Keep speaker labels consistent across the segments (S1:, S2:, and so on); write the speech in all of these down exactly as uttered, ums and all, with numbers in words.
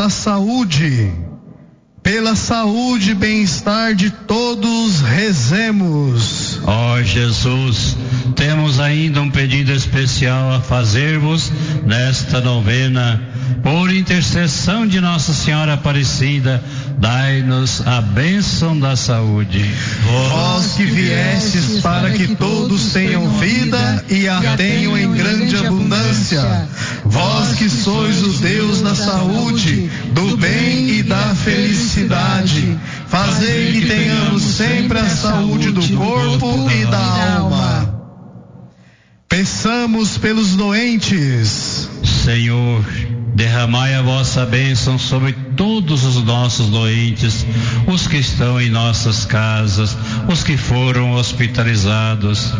S1: saúde. Pela saúde e bem-estar de todos, rezemos.
S2: Ó oh, Jesus, temos ainda um pedido especial a fazer-vos nesta novena. Por intercessão de Nossa Senhora Aparecida, dai-nos a bênção da saúde.
S1: Vós que viestes para que todos tenham vida e a tenham em grande abundância, vós que sois o Deus da saúde, do bem e da felicidade, fazei que tenhamos sempre a saúde do corpo e da alma. Peçamos pelos doentes.
S2: Senhor, derramai a vossa bênção sobre todos os nossos doentes, os que estão em nossas casas, os que foram hospitalizados,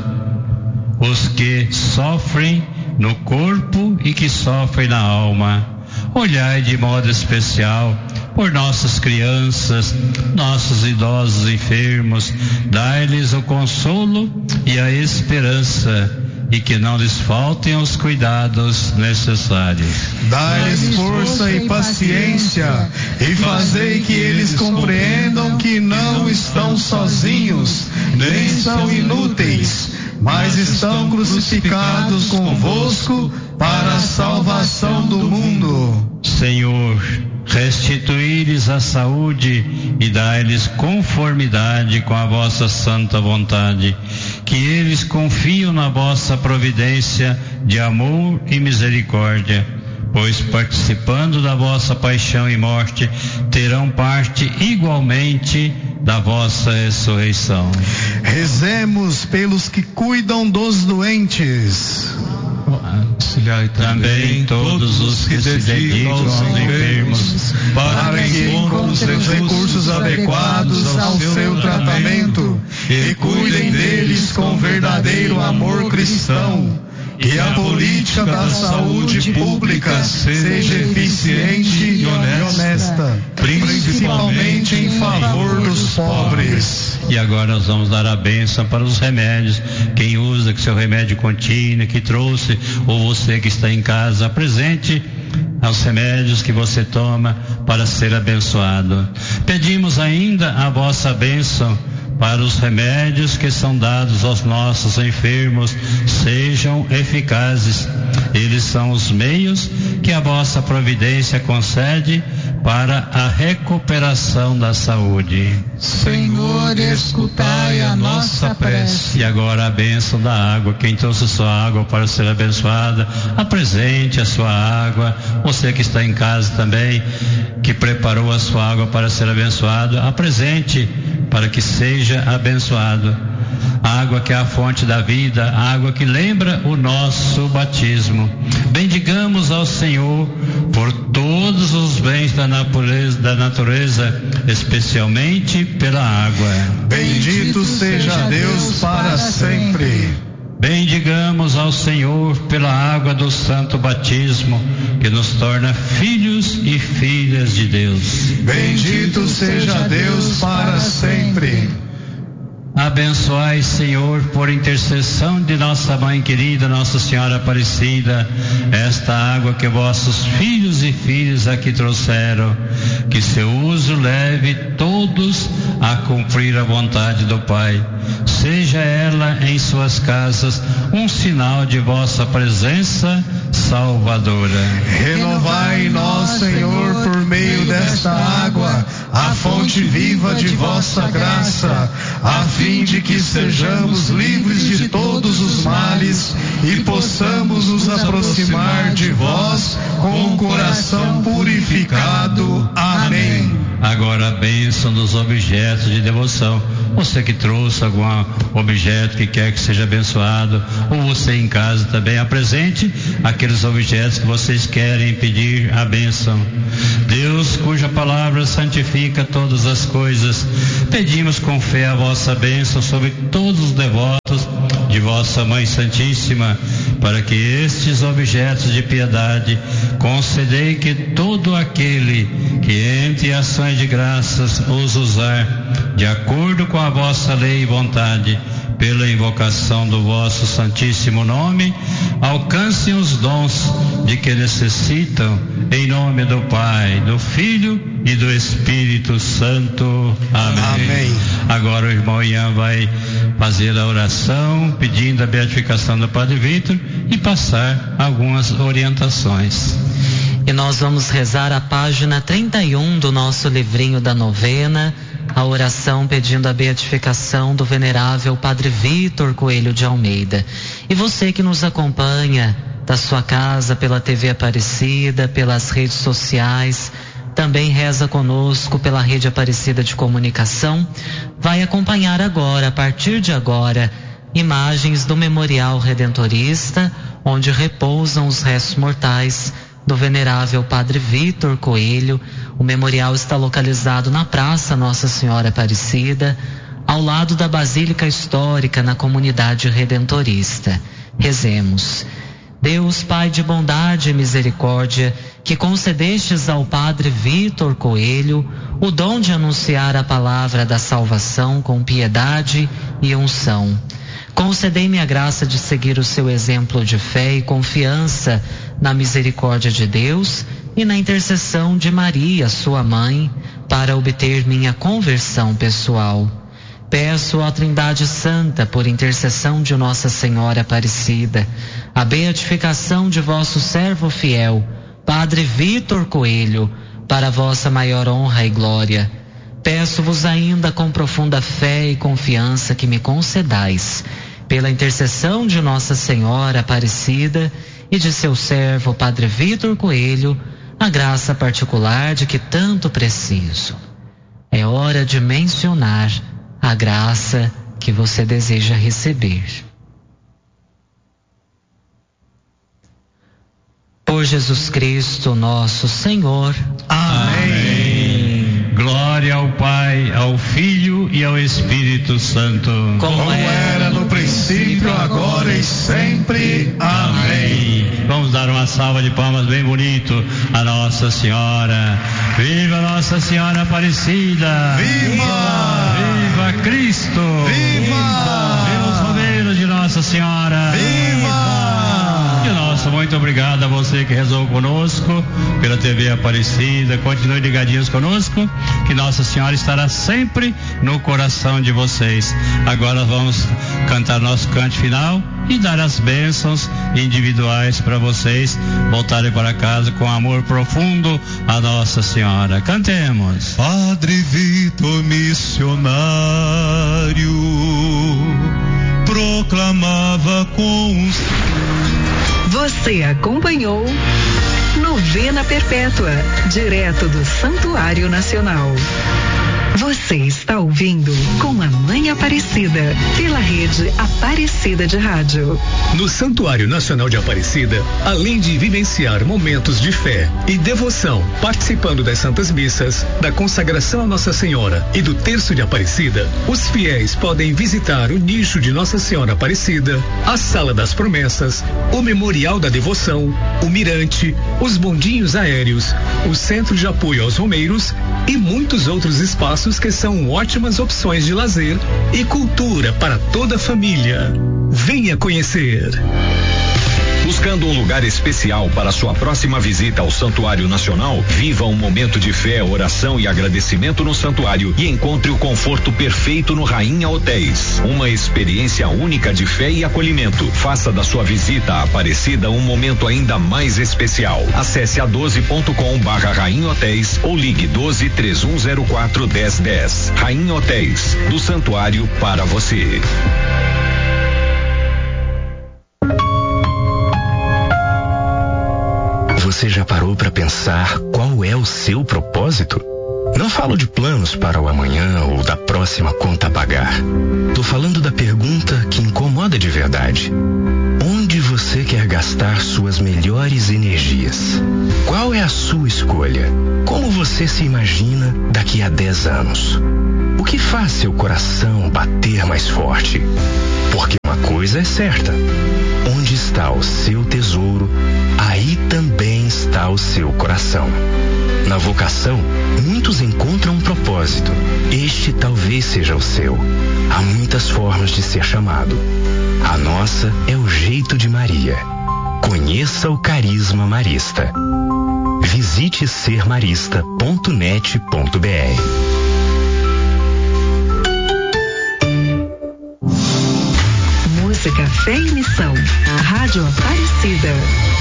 S2: os que sofrem no corpo e que sofrem na alma. Olhai de modo especial por nossas crianças, nossos idosos enfermos, dai-lhes o consolo e a esperança, e que não lhes faltem os cuidados necessários.
S1: Dai-lhes força e paciência, e fazei que eles compreendam que não estão sozinhos, nem são inúteis, mas estão crucificados convosco para a salvação do mundo.
S2: Senhor, restituí-lhes a saúde e dai-lhes conformidade com a vossa santa vontade, que eles confiam na vossa providência de amor e misericórdia, pois participando da vossa paixão e morte, terão parte igualmente da vossa ressurreição.
S1: Rezemos pelos que cuidam dos doentes.
S3: Auxiliai também todos os que se dedicam aos enfermos, para que encontrem os recursos adequados ao seu tratamento e cuidem deles com verdadeiro amor cristão. Que a política da saúde pública seja eficiente e honesta, principalmente em favor dos pobres.
S2: E agora nós vamos dar a bênção para os remédios. Quem usa que seu remédio contínuo que trouxe, ou você que está em casa, apresente aos remédios que você toma para ser abençoado. Pedimos ainda a vossa bênção para os remédios que são dados aos nossos enfermos, sejam eficazes. Eles são os meios que a vossa providência concede para a recuperação da saúde.
S4: Senhor, escutai a nossa prece.
S2: E agora a bênção da água. Quem trouxe sua água para ser abençoada, apresente a sua água. Você que está em casa também, que preparou a sua água para ser abençoado, apresente para que seja abençoado. A água que é a fonte da vida, a água que lembra o nosso batismo. Bendigamos ao Senhor por todos os bens da natureza, da natureza, especialmente pela água.
S1: Bendito seja Deus para sempre.
S2: Bendigamos ao Senhor pela água do santo batismo, que nos torna filhos e filhas de Deus.
S1: Bendito seja Deus para sempre.
S2: Abençoai, Senhor, por intercessão de nossa Mãe querida, Nossa Senhora Aparecida, esta água que vossos filhos e filhas aqui trouxeram, que seu uso leve todos a cumprir a vontade do Pai. Seja ela em suas casas um sinal de vossa presença salvadora.
S1: Renovai em nós, Senhor, por meio desta água, a fonte viva de vossa graça, a fim de que sejamos livres de todos os males e possamos nos aproximar de vós com o coração purificado. Amém.
S2: Agora a bênção dos objetos de devoção. Você que trouxe algum objeto que quer que seja abençoado, ou você em casa também, apresente aqueles objetos que vocês querem pedir a bênção. Deus, cuja palavra santifica todas as coisas, pedimos com fé a vossa bênção sobre todos os devotos de vossa Mãe Santíssima, para que estes objetos de piedade concedei que todo aquele que entre ações de graças os usar, de acordo com a vossa lei e vontade, pela invocação do vosso santíssimo nome, alcancem os dons de que necessitam, em nome do Pai, do Filho e do Espírito Santo. Amém. Amém. Agora o irmão Ian vai fazer a oração, pedindo a beatificação do Padre Vítor e passar algumas orientações.
S5: E nós vamos rezar a página trinta e um do nosso livrinho da novena, a oração pedindo a beatificação do venerável Padre Vítor Coelho de Almeida. E você que nos acompanha da sua casa, pela T V Aparecida, pelas redes sociais, também reza conosco pela Rede Aparecida de Comunicação, vai acompanhar agora, a partir de agora, imagens do Memorial Redentorista, onde repousam os restos mortais do venerável Padre Vítor Coelho. O memorial está localizado na Praça Nossa Senhora Aparecida, ao lado da Basílica Histórica, na comunidade redentorista. Rezemos. Deus, Pai de bondade e misericórdia, que concedestes ao Padre Vítor Coelho o dom de anunciar a palavra da salvação com piedade e unção, concedei-me a graça de seguir o seu exemplo de fé e confiança na misericórdia de Deus e na intercessão de Maria, sua mãe, para obter minha conversão pessoal. Peço à Trindade Santa, por intercessão de Nossa Senhora Aparecida, a beatificação de vosso servo fiel, Padre Vítor Coelho, para a vossa maior honra e glória. Peço-vos ainda com profunda fé e confiança que me concedais, pela intercessão de Nossa Senhora Aparecida e de seu servo Padre Vítor Coelho, a graça particular de que tanto preciso. É hora de mencionar a graça que você deseja receber. Por Jesus Cristo, nosso Senhor.
S2: Amém. Glória ao Pai, ao Filho e ao Espírito Santo.
S1: Como, Como era no princípio, agora e sempre. Amém.
S2: Vamos dar uma salva de palmas bem bonito a Nossa Senhora. Viva Nossa Senhora Aparecida!
S1: Viva!
S2: Viva Cristo!
S1: Viva!
S2: Viva os romeiros de Nossa Senhora!
S1: Viva!
S2: E o nosso muito obrigado a você que rezou conosco pela T V Aparecida. Continue ligadinhos conosco, que Nossa Senhora estará sempre no coração de vocês. Agora vamos cantar nosso canto final e dar as bênçãos individuais para vocês voltarem para casa com amor profundo a Nossa Senhora. Cantemos.
S3: Padre Vítor missionário proclamava com os...
S6: Você acompanhou Novena Perpétua, direto do Santuário Nacional. Você está ouvindo Com a Mãe Aparecida, pela Rede Aparecida de Rádio.
S7: No Santuário Nacional de Aparecida, além de vivenciar momentos de fé e devoção, participando das Santas Missas, da consagração a Nossa Senhora e do Terço de Aparecida, os fiéis podem visitar o nicho de Nossa Senhora Aparecida, a Sala das Promessas, o Memorial da Devoção, o Mirante, os bondinhos aéreos, o Centro de Apoio aos Romeiros e muitos outros espaços que são ótimas opções de lazer e cultura para toda a família. Venha conhecer.
S8: Buscando um lugar especial para sua próxima visita ao Santuário Nacional? Viva um momento de fé, oração e agradecimento no santuário e encontre o conforto perfeito no Rainha Hotéis. Uma experiência única de fé e acolhimento. Faça da sua visita à Aparecida um momento ainda mais especial. Acesse a doze ponto com barra Rainha Hotéis ou ligue doze, três um zero quatro, dez dez. Rainha Hotéis, do santuário para você.
S9: Você já parou para pensar qual é o seu propósito? Não falo de planos para o amanhã ou da próxima conta a pagar. Tô falando da pergunta que incomoda de verdade. Onde você quer gastar suas melhores energias? Qual é a sua escolha? Como você se imagina daqui a dez anos? O que faz seu coração bater mais forte? Porque Uma coisa é certa: onde está o seu tesouro, aí também está o seu coração. Na vocação, muitos encontram um propósito. Este talvez seja o seu. Há muitas formas de ser chamado. A nossa é o jeito de Maria. Conheça o carisma marista. Visite ser marista ponto net ponto b r.
S6: Música, fé e missão. Rádio Aparecida.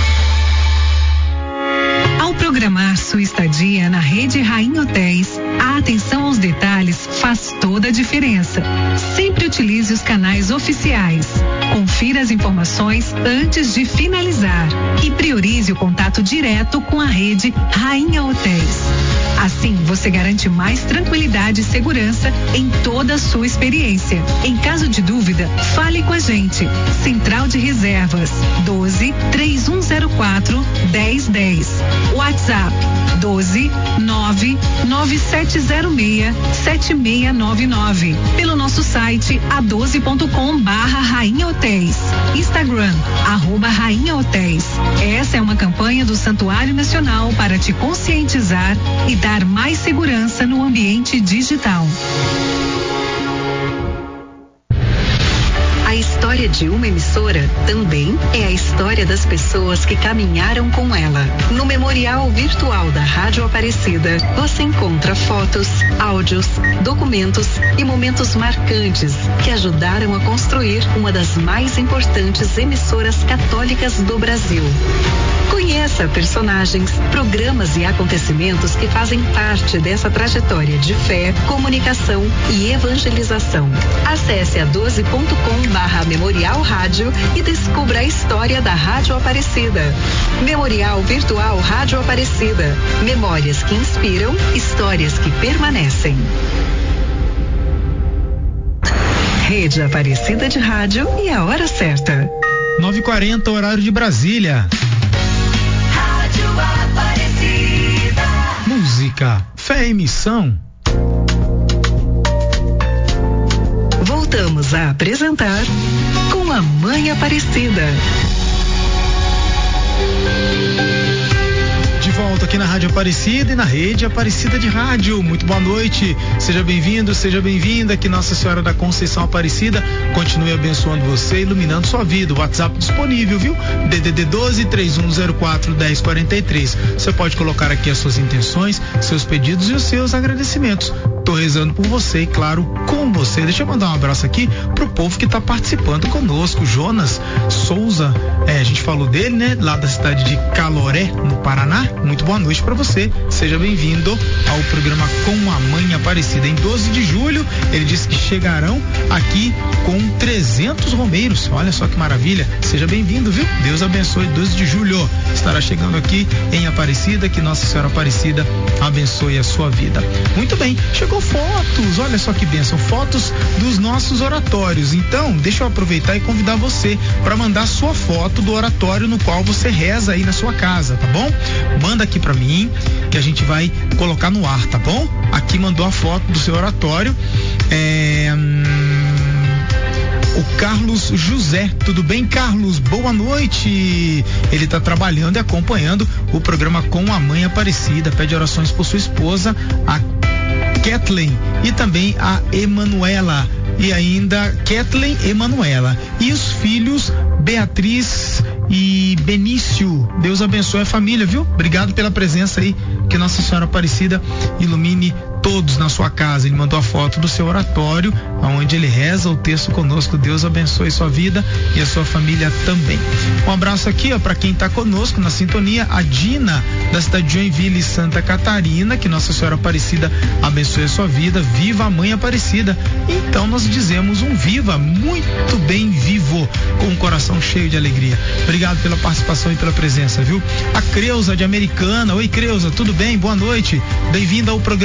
S6: Ao programar sua estadia na rede Rainha Hotéis, a atenção aos detalhes faz toda a diferença. Sempre utilize os canais oficiais. Confira as informações antes de finalizar e priorize o contato direto com a rede Rainha Hotéis. Assim, você garante mais tranquilidade e segurança em toda a sua experiência. Em caso de dúvida, fale com a gente. Central de Reservas doze, três um zero quatro, dez dez. WhatsApp doze, nove, nove sete zero seis, sete seis nove nove. Pelo nosso site a doze ponto com barra Rainha Hotéis. Instagram, arroba Rainha Hotéis. Essa é uma campanha do Santuário Nacional para te conscientizar e dar mais segurança no ambiente digital. A história de uma emissora também é a história das pessoas que caminharam com ela. No Memorial Virtual da Rádio Aparecida, você encontra fotos, áudios, documentos e momentos marcantes que ajudaram a construir uma das mais importantes emissoras católicas do Brasil. Conheça personagens, programas e acontecimentos que fazem parte dessa trajetória de fé, comunicação e evangelização. Acesse a doze ponto com barra Memorial Rádio e descubra a história da Rádio Aparecida. Memorial Virtual Rádio Aparecida. Memórias que inspiram, histórias que permanecem. Rede Aparecida de Rádio e a hora certa.
S3: nove e quarenta, horário de Brasília.
S6: Aparecida.
S3: Música, fé e missão.
S6: Voltamos a apresentar Com a Mãe Aparecida.
S3: De volta aqui na Rádio Aparecida e na Rede Aparecida de Rádio. Muito boa noite, seja bem-vindo, seja bem-vinda. Que Nossa Senhora da Conceição Aparecida continue abençoando você, iluminando sua vida. O WhatsApp disponível, viu? D D D doze, três um zero quatro, dez quarenta e três. Você pode colocar aqui as suas intenções, seus pedidos e os seus agradecimentos. Tô rezando por você e, claro, com você. Deixa eu mandar um abraço aqui pro povo que tá participando conosco. Jonas Souza, é, a gente falou dele, né? Lá da cidade de Caloré, no Paraná. Muito boa noite para você. Seja bem-vindo ao programa Com a Mãe Aparecida. Em doze de julho, ele disse que chegarão aqui com trezentos romeiros. Olha só que maravilha. Seja bem-vindo, viu? Deus abençoe. doze de julho estará chegando aqui em Aparecida. Que Nossa Senhora Aparecida abençoe a sua vida. Muito bem. Chegou fotos. Olha só que bênção. Fotos dos nossos oratórios. Então, deixa eu aproveitar e convidar você para mandar sua foto do oratório no qual você reza aí na sua casa, tá bom? Manda aqui pra mim que a gente vai colocar no ar, tá bom? Aqui mandou a foto do seu oratório. É... O Carlos José, tudo bem, Carlos? Boa noite. Ele está trabalhando e acompanhando o programa Com a Mãe Aparecida. Pede orações por sua esposa, a Kathleen, e também a Emanuela. E ainda Kathleen e Emanuela. E os filhos Beatriz e Benício. Deus abençoe a família, viu? Obrigado pela presença aí. Que Nossa Senhora Aparecida ilumine todos na sua casa. Ele mandou a foto do seu oratório, onde ele reza o texto conosco. Deus abençoe sua vida e a sua família também. Um abraço aqui, ó, para quem está conosco na sintonia, a Dina, da cidade de Joinville, Santa Catarina. Que Nossa Senhora Aparecida abençoe a sua vida. Viva a Mãe Aparecida. Então nós dizemos um viva, muito bem vivo, com o coração cheio de alegria. Obrigado pela participação e pela presença, viu? A Creuza de Americana. Oi, Creuza, tudo bem? Boa noite. Bem-vinda ao programa, viu?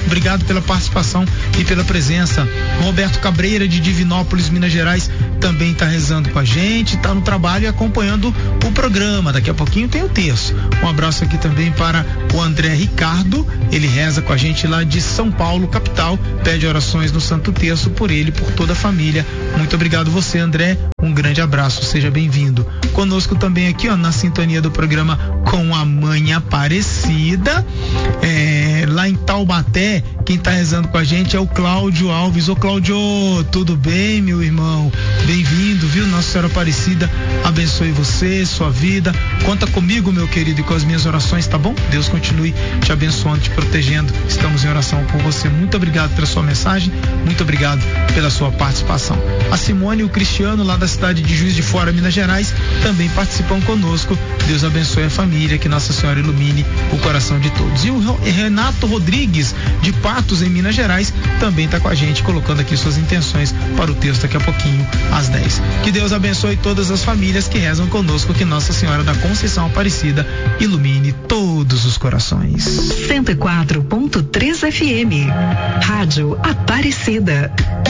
S10: obrigado pela participação e pela presença. O Roberto Cabreira, de Divinópolis, Minas Gerais, também está rezando com a gente, está no trabalho e acompanhando o programa. Daqui a pouquinho tem o terço. Um abraço aqui também para o André Ricardo, ele reza com a gente lá de São Paulo, capital, pede orações no Santo Terço por ele e por toda a família. Muito obrigado você, André, um grande abraço, seja bem-vindo. Conosco também aqui, ó, na sintonia do programa Com a Mãe Aparecida, é, lá em Taubaté, quem está rezando com a gente é o Cláudio Alves. Ô Cláudio, tudo bem, meu irmão? Bem-vindo, viu? Nossa Senhora Aparecida abençoe você, sua vida. Conta comigo, meu querido, e com as minhas orações, tá bom? Deus continue te abençoando, te protegendo. Estamos em oração por você. Muito obrigado pela sua mensagem, muito obrigado pela sua participação. A Simone e o Cristiano, lá da cidade de Juiz de Fora, Minas Gerais, também participam conosco. Deus abençoe a família, que Nossa Senhora ilumine o coração de todos. E o Renato Rodrigues, de Patos, em Minas Gerais, também está com a gente, colocando aqui suas intenções para o texto daqui a pouquinho, às dez. Que Deus abençoe todas as famílias que rezam conosco, que Nossa Senhora da Conceição Aparecida ilumine todos os corações.
S6: cento e quatro ponto três F M, Rádio Aparecida.